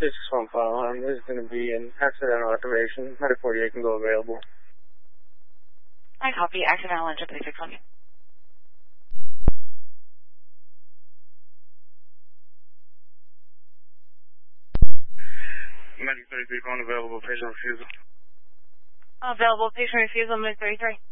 This is one file. There's going to be an accidental activation. Medic 48 can go available. I copy. Accidental engine 361. Medic 33 going available. Patient refusal. Available. Patient refusal. Medic 33.